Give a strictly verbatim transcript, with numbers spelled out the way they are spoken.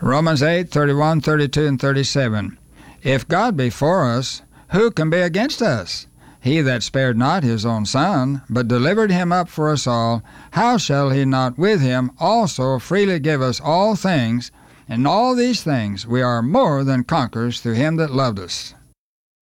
Romans eight, thirty-one, thirty-two, and thirty-seven. If God be for us, who can be against us? He that spared not his own Son, but delivered him up for us all, how shall he not with him also freely give us all things? In all these things we are more than conquerors through him that loved us.